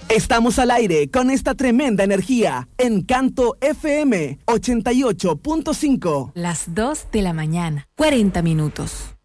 Estamos al aire con esta tremenda energía. Encanto FM 88.5. Las 2 de la mañana, 40 minutos.